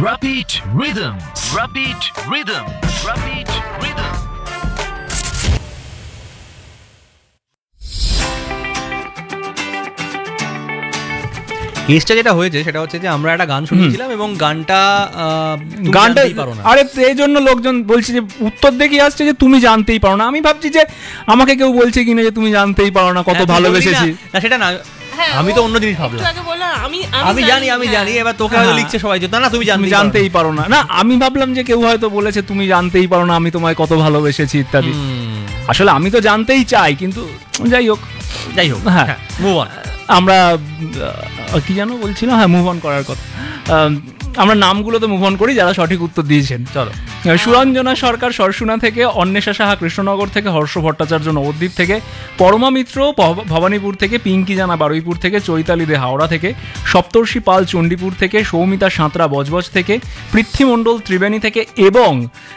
Rapid Rhythm. Rapid Rhythm. Rapid Rhythm. কেসটা যেটা হয়েছে সেটা হচ্ছে যে আমরা একটা গান শুনেছিলাম এবং গানটা আরে এই জন্য লোকজন বলছে যে উত্তর দেখি আসছে যে তুমি জানতেই পারো না। আমি ভাবছি যে আমাকে কেউ বলছে কিনা যে তুমি জানতেই পারো না কত ভালোবেসেছি। না সেটা না, আমি তো অন্য জিনিস ভাবলাম। আমি জানি এবার তোকে হয়তো লিখছে সবাই যে না তুমি জানতেই পারো না। না আমি ভাবলাম যে কেউ হয়তো বলেছে তুমি জানতেই পারো না আমি তোমায় কত ভালোবেসেছি ইত্যাদি। আসলে আমি তো জানতেই চাই, কিন্তু যাই হোক হ্যাঁ মুভ অন। আমরা কি যেন বলছিলাম, হ্যাঁ মুভ অন করার কথা। আমরা নামগুলো তো মুভ অন করি যারা সঠিক উত্তর দিয়েছেন। চলো, সুরঞ্জনা সরকার সরসুনা থেকে, অন্বেষা সাহা কৃষ্ণনগর থেকে, হর্ষ ভট্টাচার্য নবদ্বীপ থেকে, পরমা মিত্র ভবানীপুর থেকে, পিঙ্কি জানা বারুইপুর থেকে, চৈতালি দে হাওড়া থেকে, সপ্তর্ষি পাল চণ্ডীপুর থেকে, সৌমিতা সাঁতরা বজবজ থেকে, পৃথ্বী মণ্ডল ত্রিবেণী থেকে এবং